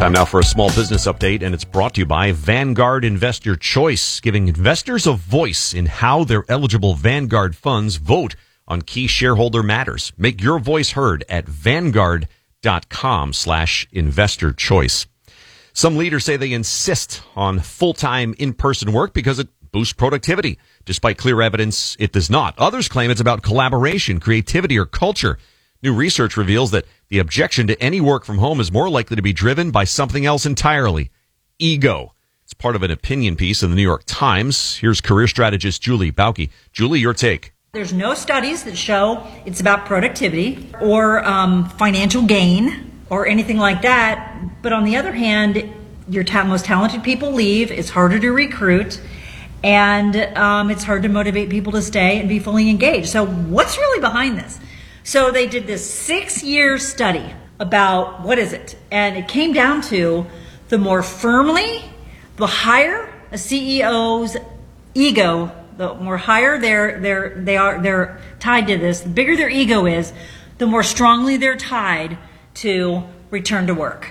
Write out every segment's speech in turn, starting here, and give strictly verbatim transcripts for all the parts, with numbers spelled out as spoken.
Time now for a small business update, and it's brought to you by Vanguard Investor Choice, giving investors a voice in how their eligible Vanguard funds vote on key shareholder matters. Make your voice heard at vanguard.com slash investor choice. Some leaders say they insist on full-time in-person work because it boosts productivity, despite clear evidence it does not. Others claim it's about collaboration, creativity, or culture. New research reveals that the objection to any work from home is more likely to be driven by something else entirely: ego. It's part of an opinion piece in the New York Times. Here's career strategist Julie Bauke. Julie, your take. There's no studies that show it's about productivity or um, financial gain or anything like that. But on the other hand, your ta- most talented people leave. It's harder to recruit. And um, it's hard to motivate people to stay and be fully engaged. So what's really behind this? So they did this six-year study about, what is it? And it came down to the more firmly, the higher a C E O's ego, the more higher they're, they're, they are, they're tied to this, the bigger their ego is, the more strongly they're tied to return to work.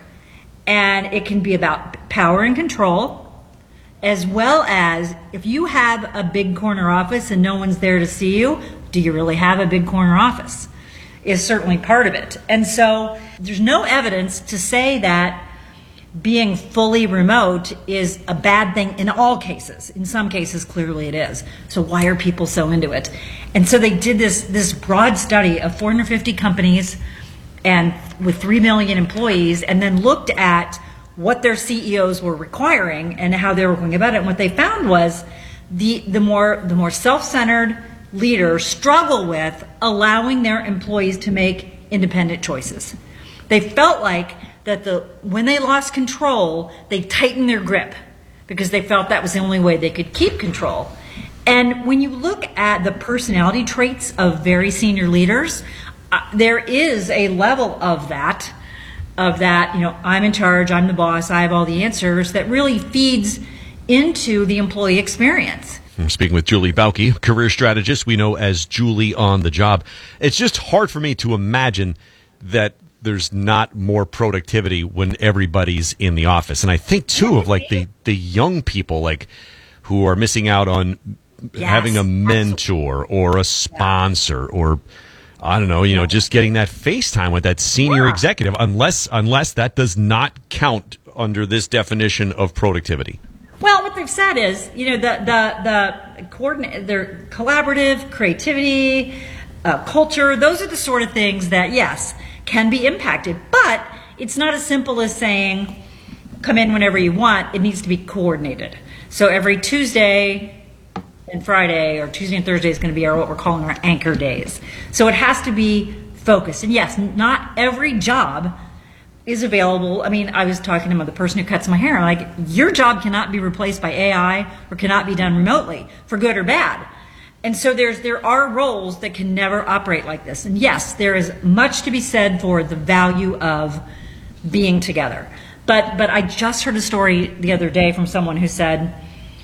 And it can be about power and control, as well as if you have a big corner office and no one's there to see you, do you really have a big corner office? Is certainly part of it. And so there's no evidence to say that being fully remote is a bad thing in all cases. In some cases, clearly it is. So why are people so into it? And so they did this, this broad study of four hundred fifty companies and with three million employees, and then looked at what their C E Os were requiring and how they were going about it. And what they found was the, the more, the more self-centered leaders struggle with allowing their employees to make independent choices. They felt like that the when they lost control, they tightened their grip because they felt that was the only way they could keep control. And when you look at the personality traits of very senior leaders, uh, there is a level of that, of that, you know, I'm in charge, I'm the boss, I have all the answers, that really feeds into the employee experience. I'm speaking with Julie Bauke, career strategist we know as Julie on the Job. It's just hard for me to imagine that there's not more productivity when everybody's in the office. And I think, too, of like the, the young people like who are missing out on yes, having a mentor absolutely. or a sponsor or, I don't know, you know, just getting that FaceTime with that senior yeah. executive, unless unless that does not count under this definition of productivity. Well, what they've said is, you know, the the the coordinate, their collaborative, creativity, uh, culture. Those are the sort of things that, yes, can be impacted. But it's not as simple as saying, come in whenever you want. It needs to be coordinated. So every Tuesday and Friday, or Tuesday and Thursday, is going to be our what we're calling our anchor days. So it has to be focused. And yes, not every job is available. I mean, I was talking to the person who cuts my hair. I'm like, your job cannot be replaced by A I or cannot be done remotely, for good or bad. And so there's there are roles that can never operate like this. And yes, there is much to be said for the value of being together. But but I just heard a story the other day from someone who said,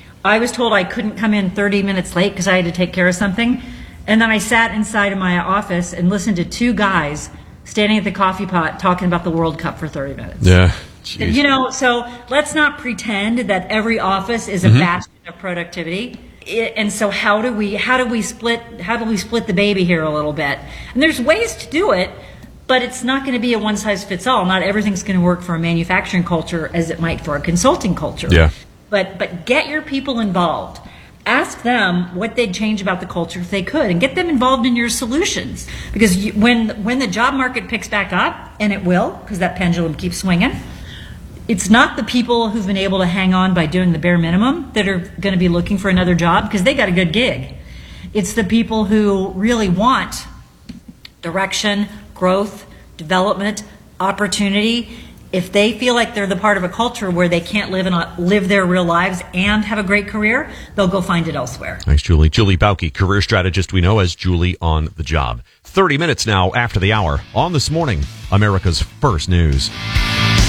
I was told I couldn't come in thirty minutes late because I had to take care of something. And then I sat inside of my office and listened to two guys standing at the coffee pot talking about the World Cup for thirty minutes. Yeah. Jeez. You know, so let's not pretend that every office is a mm-hmm. bastion of productivity. It, and so how do we how do we split how do we split the baby here a little bit? And there's ways to do it, but it's not going to be a one size fits all. Not everything's going to work for a manufacturing culture as it might for a consulting culture. Yeah. But but get your people involved. Ask them what they'd change about the culture if they could, and get them involved in your solutions. Because you, when when the job market picks back up, and it will, because that pendulum keeps swinging, it's not the people who've been able to hang on by doing the bare minimum that are going to be looking for another job because they got a good gig. It's the people who really want direction, growth, development, opportunity. If they feel like they're the part of a culture where they can't live in a, live their real lives and have a great career, they'll go find it elsewhere. Thanks, Julie. Julie Bauke, career strategist we know as Julie on the Job. thirty minutes now after the hour on This Morning, America's First News.